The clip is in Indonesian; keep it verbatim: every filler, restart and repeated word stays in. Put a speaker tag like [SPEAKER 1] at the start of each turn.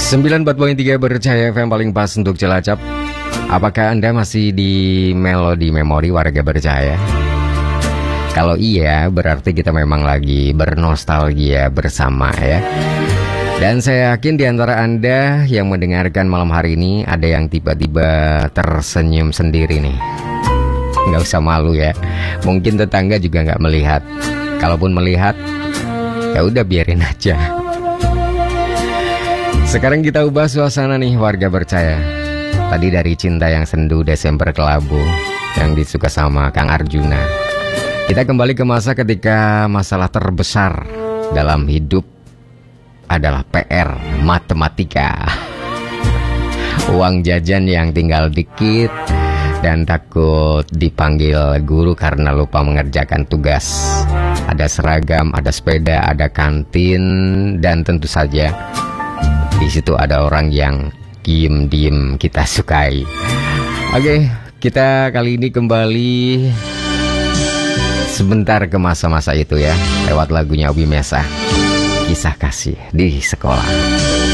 [SPEAKER 1] sembilan puluh empat koma tiga Berjaya F M paling pas untuk Cilacap. Apakah Anda masih di melodi memori warga Berjaya? Kalau iya, berarti kita memang lagi bernostalgia bersama ya. Dan saya yakin di antara Anda yang mendengarkan malam hari ini ada yang tiba-tiba tersenyum sendiri nih. Nggak usah malu ya. Mungkin tetangga juga nggak melihat. Kalaupun melihat, ya udah biarin aja. Sekarang kita ubah suasana nih warga Berjaya. Tadi dari Cinta Yang Sendu Desember Kelabu yang disuka sama Kang Arjuna. Kita kembali ke masa ketika masalah terbesar dalam hidup adalah P R matematika. Uang jajan yang tinggal dikit dan takut dipanggil guru karena lupa mengerjakan tugas. Ada seragam, ada sepeda, ada kantin, dan tentu saja di situ ada orang yang diem-diem kita sukai. Oke, kita kali ini kembali sebentar ke masa-masa itu ya, lewat lagunya Obi Mesa, Kisah Kasih di Sekolah.